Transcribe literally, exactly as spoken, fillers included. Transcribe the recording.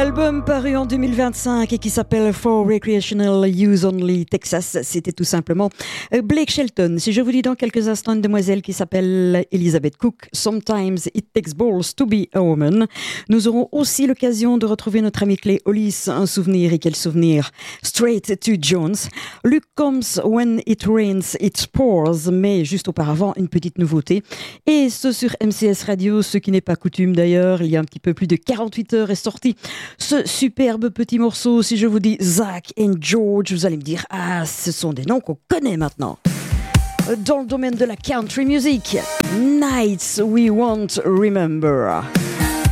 Album paru en deux mille vingt-cinq et qui s'appelle For Recreational Use Only Texas. C'était tout simplement Blake Shelton. Si je vous dis dans quelques instants une demoiselle qui s'appelle Elizabeth Cook, Sometimes It Takes Balls to Be a Woman. Nous aurons aussi l'occasion de retrouver notre ami Clay Hollis, un souvenir et quel souvenir. Straight to Jones. Luke Combs, When It Rains, It Pours. Mais juste auparavant, une petite nouveauté. Et ce sur M C S Radio, ce qui n'est pas coutume d'ailleurs. Il y a un petit peu plus de quarante-huit heures est sorti ce superbe petit morceau. Si je vous dis Zach and George, vous allez me dire, ah, ce sont des noms qu'on connaît maintenant. Dans le domaine de la country music, Nights We Won't Remember.